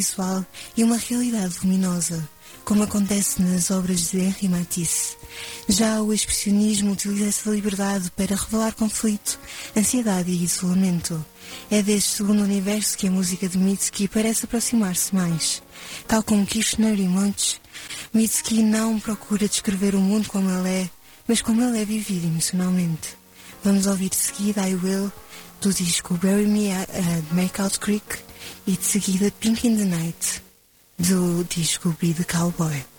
visual e uma realidade luminosa, como acontece nas obras de Henri Matisse. Já o expressionismo utiliza essa liberdade para revelar conflito, ansiedade e isolamento. É deste segundo universo que a música de Mitski parece aproximar-se mais. Tal como Kirchner e Munch, Mitski não procura descrever o mundo como ele é, mas como ele é vivido emocionalmente. Vamos ouvir de seguida I Will, do disco Bury Me at Makeout Creek, e de seguida Pink in the Night, do disco Be the Cowboy.